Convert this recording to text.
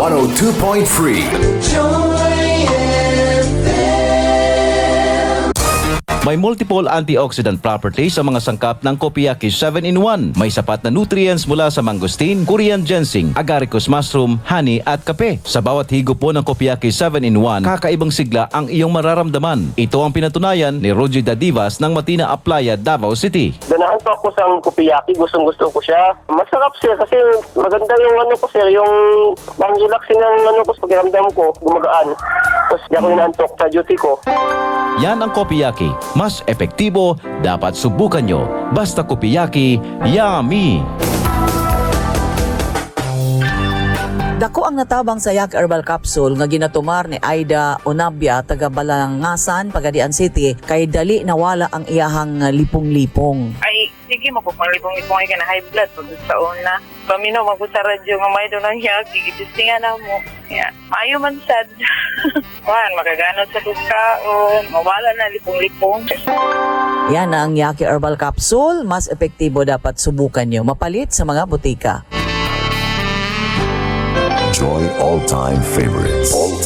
102.3. May multiple antioxidant properties sa mga sangkap ng Kopiyaki 7-in-1. May sapat na nutrients mula sa mangosteen, Korean ginseng, agaricus mushroom, honey at kape. Sa bawat higop po ng Kopiyaki 7-in-1, kakaibang sigla ang iyong mararamdaman. Ito ang pinatunayan ni Roger Dadivas ng Matina Aplaya, Davao City. Ganahan po ako sa Kopiyaki, gustong-gusto ko siya. Masarap siya kasi maganda yung ano ko sir, yung pang-relaxing ng ano ko, pakiramdam ko, gumagaan. Tapos di ako inaantok sa duty ko. Yan ang Kopiyaki. Mas epektibo, dapat subukan nyo. Basta Kopiyaki, yummy! Dako ang natabang sa Yak Herbal Capsule nga ginatumar ni Aida Onabia taga Balangasan, Pagadian City kay dali nawala ang iyahang lipong-lipong. Ay, sige mo po, panglipong-lipong ay ka na high blood pag sa una. Paminaw, magpusa radyo nga may doon ang yak, gigitestingan na mo. Yeah. Maayo man sad. Kuhan, makaganod sa dukaon, mawala na lipong-lipong. Yan ang Yaki Herbal Capsule, mas epektibo dapat subukan nyo. Mapalit sa mga butika. Joy all-time favorites.